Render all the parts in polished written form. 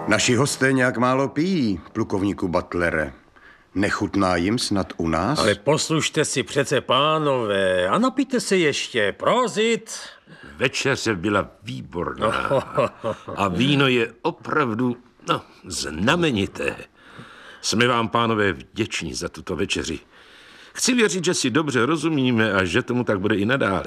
Naši hosté nějak málo pijí, plukovníku Butlere. Nechutná jim snad u nás? Ale poslušte si přece, pánové, a napijte se ještě, prozit. Večeře byla výborná a víno je opravdu, znamenité. Jsme vám, pánové, vděční za tuto večeři. Chci věřit, že si dobře rozumíme a že tomu tak bude i nadále.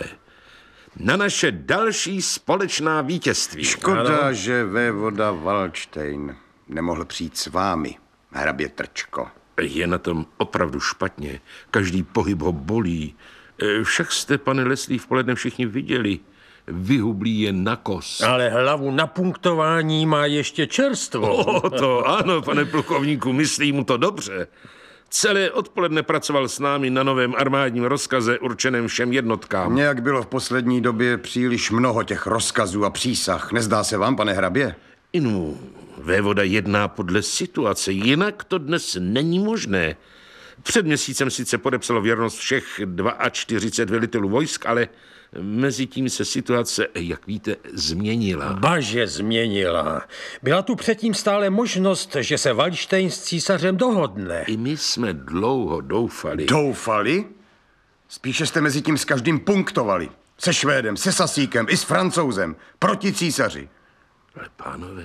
Na naše další společná vítězství. Škoda, že vévoda Valdštejn nemohl přijít s vámi, hrabě Trčko. Je na tom opravdu špatně. Každý pohyb ho bolí. Však jste, pane Lesley, v poledne všichni viděli. Vyhublí je na kos. Ale hlavu na punktování má ještě čerstvo. To ano, pane plukovníku, myslí mu to dobře. Celé odpoledne pracoval s námi na novém armádním rozkaze určeném všem jednotkám. Nějak bylo v poslední době příliš mnoho těch rozkazů a přísah. Nezdá se vám, pane hrabě? Inu, vévoda jedná podle situace, jinak to dnes není možné. Před měsícem sice podepsalo věrnost všech 42 velitelů vojsk, ale mezi tím se situace, jak víte, změnila. Baže změnila. Byla tu předtím stále možnost, že se Valdštejn s císařem dohodne. I my jsme dlouho doufali. Doufali? Spíše jste mezi tím s každým punktovali. Se Švédem, se Sasíkem i s Francouzem. Proti císaři. Ale pánové,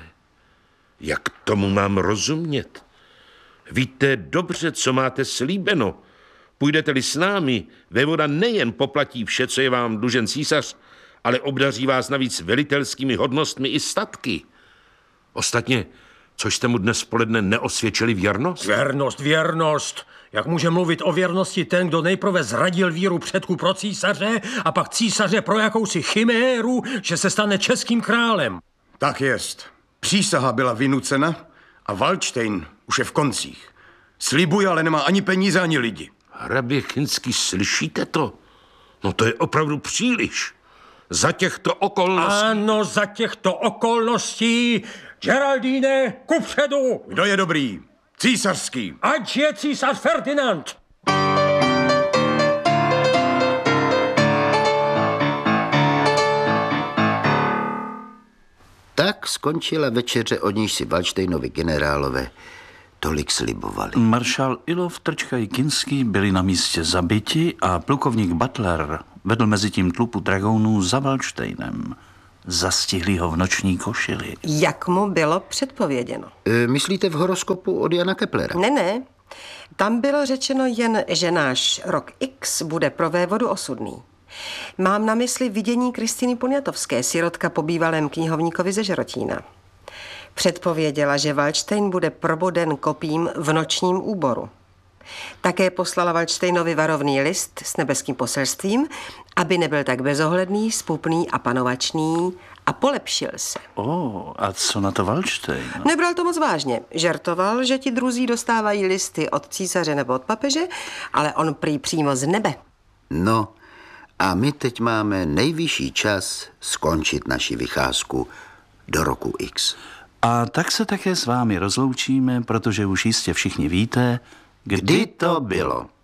jak tomu mám rozumět? Víte dobře, co máte slíbeno. Půjdete-li s námi, vévoda nejen poplatí vše, co je vám dlužen císař, ale obdaří vás navíc velitelskými hodnostmi i statky. Ostatně, což jste mu dnes poledne neosvědčili věrnost? Věrnost. Jak může mluvit o věrnosti ten, kdo nejprve zradil víru předků pro císaře a pak císaře pro jakousi chiméru, že se stane českým králem? Tak jest. Přísaha byla vynucena a Valdštejn už je v koncích. Slibuje, ale nemá ani peníze, ani lidi. Hrabě Kinský, slyšíte to? No to je opravdu příliš. Za těchto okolností... Ano, za těchto okolností. Geraldine, kupředu! Kdo je dobrý? Císařský. Ať je císař Ferdinand! Tak skončila večeře, od níž si Valdštejnovi generálové tolik slibovali. Maršál Ilov, Trčka i Kinský byli na místě zabiti a plukovník Butler vedl mezi tím tlupu dragounů za Valdštejnem. Zastihli ho v noční košili. Jak mu bylo předpověděno? Myslíte v horoskopu od Jana Keplera? Ne. Tam bylo řečeno jen, že náš rok X bude pro vévodu osudný. Mám na mysli vidění Kristýny Poniatovské, sirotka po bývalém knihovníkovi ze Žerotína. Předpověděla, že Valdštejn bude proboden kopím v nočním úboru. Také poslala Valdštejnovi varovný list s nebeským poselstvím, aby nebyl tak bezohledný, spupný a panovačný a polepšil se. A co na to Valdštejn? Nebral to moc vážně. Žertoval, že ti druzí dostávají listy od císaře nebo od papeže, ale on prý přímo z nebe. No, a my teď máme nejvyšší čas skončit naši vycházku do roku X. A tak se také s vámi rozloučíme, protože už jistě všichni víte, kdy to bylo.